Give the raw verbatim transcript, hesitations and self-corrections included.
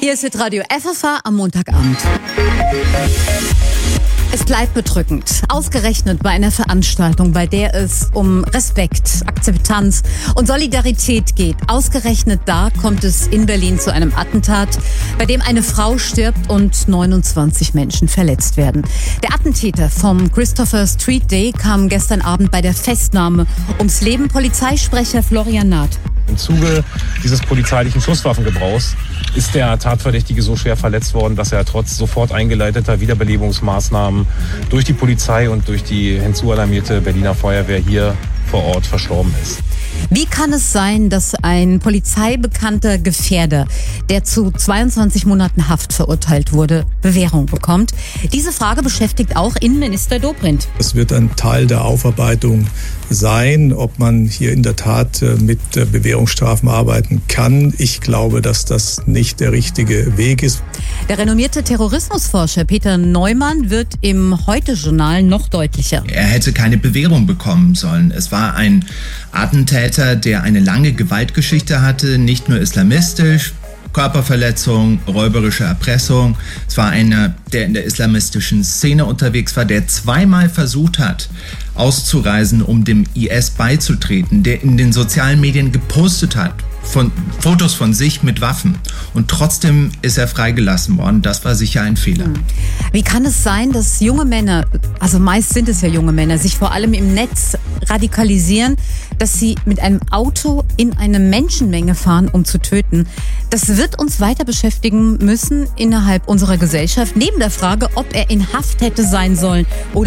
Hier ist Hitradio F F H am Montagabend. Es bleibt bedrückend. Ausgerechnet bei einer Veranstaltung, bei der es um Respekt, Akzeptanz und Solidarität geht. Ausgerechnet da kommt es in Berlin zu einem Attentat, bei dem eine Frau stirbt und neunundzwanzig Menschen verletzt werden. Der Attentäter vom Christopher Street Day kam gestern Abend bei der Festnahme ums Leben. Polizeisprecher Florian Naht. Im Zuge dieses polizeilichen Schusswaffengebrauchs ist der Tatverdächtige so schwer verletzt worden, dass er trotz sofort eingeleiteter Wiederbelebungsmaßnahmen durch die Polizei und durch die hinzualarmierte Berliner Feuerwehr hier vor Ort verstorben ist. Wie kann es sein, dass ein polizeibekannter Gefährder, der zu zweiundzwanzig Monaten Haft verurteilt wurde, Bewährung bekommt? Diese Frage beschäftigt auch Innenminister Dobrindt. Es wird ein Teil der Aufarbeitung sein, ob man hier in der Tat mit Bewährungsstrafen arbeiten kann. Ich glaube, dass das nicht der richtige Weg ist. Der renommierte Terrorismusforscher Peter Neumann wird im Heute-Journal noch deutlicher. Er hätte keine Bewährung bekommen sollen. Es war ein Attentäter, der eine lange Gewaltgeschichte hatte, nicht nur islamistisch, Körperverletzung, räuberische Erpressung. Es war einer, der in der islamistischen Szene unterwegs war, der zweimal versucht hat, auszureisen, um dem I S beizutreten, der in den sozialen Medien gepostet hat, von Fotos von sich mit Waffen. Und trotzdem ist er freigelassen worden. Das war sicher ein Fehler. Wie kann es sein, dass junge Männer, also meist sind es ja junge Männer, sich vor allem im Netz radikalisieren, dass sie mit einem Auto in eine Menschenmenge fahren, um zu töten? Das wird uns weiter beschäftigen müssen innerhalb unserer Gesellschaft, neben der Frage, ob er in Haft hätte sein sollen oder